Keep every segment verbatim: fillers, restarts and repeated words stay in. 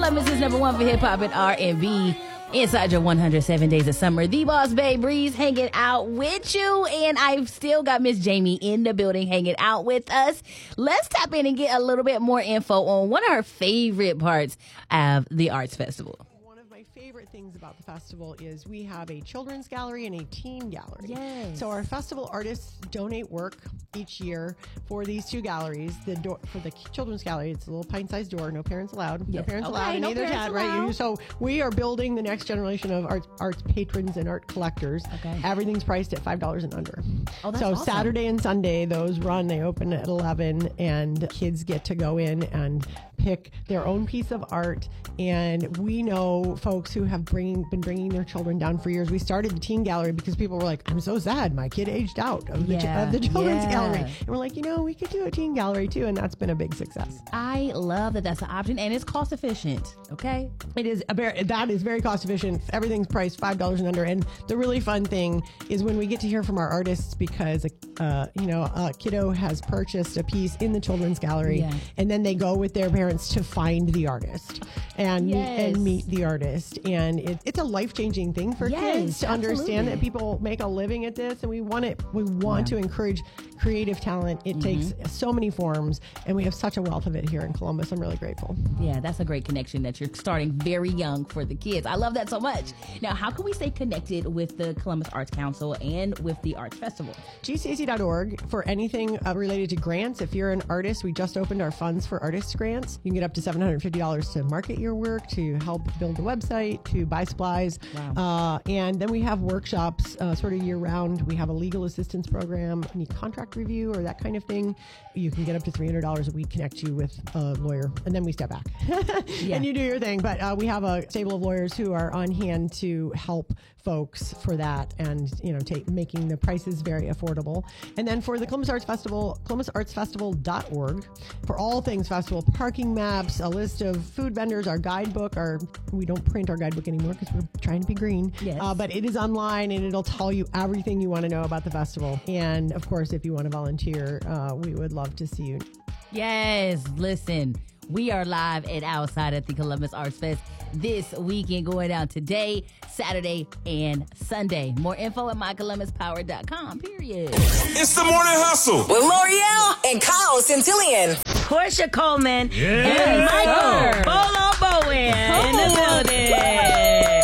Columbus' number one for hip hop and R and B. Inside your one hundred seven days of summer, the Boss Babe Breeze hanging out with you. And I've still got Miss Jamie in the building hanging out with us. Let's tap in and get a little bit more info on one of her favorite parts of the Arts Festival. Favorite things about the festival is we have a children's gallery and a teen gallery. Yes. So our festival artists donate work each year for these two galleries. The door for the children's gallery, it's a little pint-sized door, no parents allowed. Yes. No parents Okay, allowed in no either parents tent, right? allowed. You- So we are building the next generation of arts, arts patrons and art collectors. Okay. Everything's priced at five dollars and under. Oh, that's so awesome. Saturday and Sunday, those run. They open at eleven, and kids get to go in and pick their own piece of art. And we know folks who have bringing, been bringing their children down for years. We started the teen gallery because people were like, I'm so sad my kid aged out of the, Yeah, of the children's yeah. gallery. And we're like, you know, we could do a teen gallery too. And that's been a big success. I love that that's an option, and it's cost efficient, okay? It is a very, that is very cost efficient. Everything's priced five dollars and under. And the really fun thing is when we get to hear from our artists because, uh, you know, a kiddo has purchased a piece in the children's gallery, Yeah. and then they go with their parents to find the artist and Yes. and meet the artist. And it, it's a life changing thing for Yes, kids to understand absolutely. that people make a living at this, and we want it. We want to encourage creative talent. It takes so many forms, and we have such a wealth of it here in Columbus. I'm really grateful. Yeah, that's a great connection that you're starting very young for the kids. I love that so much. Now, how can we stay connected with the Columbus Arts Council and with the Arts Festival? G C A C dot org for anything uh, related to grants. If you're an artist, we just opened our funds for artist grants. You can get up to seven hundred fifty dollars to market your work, to help build the website, to buy supplies. Wow. Uh, and then we have workshops uh, sort of year round. We have a legal assistance program, any contract review or that kind of thing. You can get up to three hundred dollars. We connect you with a lawyer, and then we step back Yeah. and you do your thing. But uh, we have a stable of lawyers who are on hand to help folks for that, and you know, take making the prices very affordable. And then for the Columbus Arts Festival, columbus arts festival dot org for all things festival, parking maps, a list of food vendors, our guidebook. Our we don't print our guidebook anymore because we're trying to be green. Yes. Uh, but it is online, and it'll tell you everything you want to know about the festival. And of course, if you want to volunteer, uh, we would love to see you. Yes, listen, we are live and outside at the Columbus Arts Fest this weekend, going down today, Saturday, and Sunday. More info at my columbus power dot com, period. It's the Morning Hustle With L'Oreal and Kyle Centillion. Portia Coleman Yeah. and Michael Bolo Bowen in the building.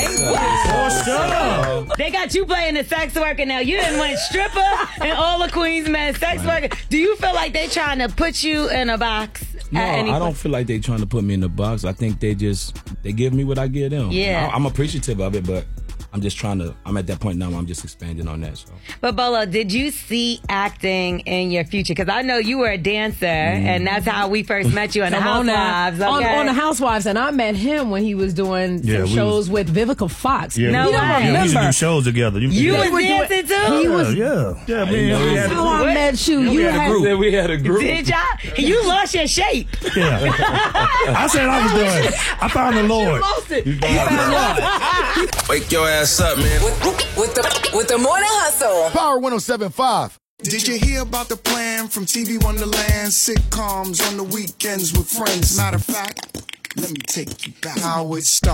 Portia. They got you playing the sex worker now. You didn't win stripper and all the Queens men sex worker. Do you feel like they trying to put you in a box? No, at any I don't point? feel like they trying to put me in the box. I think they just, they give me what I give them. Yeah. I, I'm appreciative of it, but I'm just trying to, I'm at that point now where I'm just expanding on that. So But Bolo, did you see acting in your future? Because I know you were a dancer, and that's how we first met you on the Come on now. Housewives. On, okay? on the Housewives, and I met him when he was doing Yeah, some we shows with Vivica Fox. Yeah, No you don't way. yeah, we used to remember. do shows together. You, You yeah, was were doing- dancing too? He was. yeah, yeah. Man, know we this. had How a, I met you. we You had a had. group. We had a group. Did y'all? You lost your shape. yeah. I said I was doing. I found the Lord. Lost it. You found Wake your ass up, man. With, with the with the Morning Hustle. Power one oh seven point five. Did you hear about the plan from T V Wonderland? Sitcoms on the weekends with friends. Matter of fact, let me take you back. How it started.